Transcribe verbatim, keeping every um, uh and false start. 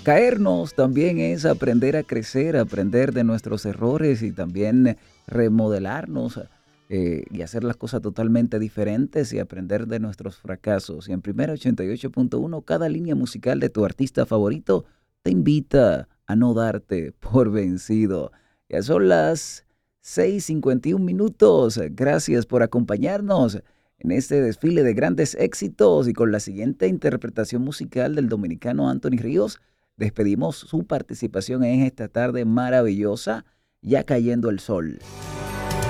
Caernos también es aprender a crecer, aprender de nuestros errores y también remodelarnos eh, y hacer las cosas totalmente diferentes y aprender de nuestros fracasos. Y en Primera ochenta y ocho punto uno, cada línea musical de tu artista favorito te invita a no darte por vencido. Ya son las seis cincuenta y un minutos. Gracias por acompañarnos en este desfile de grandes éxitos y con la siguiente interpretación musical del dominicano Anthony Ríos. Despedimos su participación en esta tarde maravillosa, ya cayendo el sol.